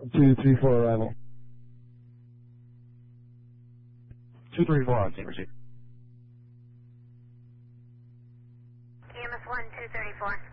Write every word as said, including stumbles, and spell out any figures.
two three four arrival. two three four on team receive. E M S one two thirty-four.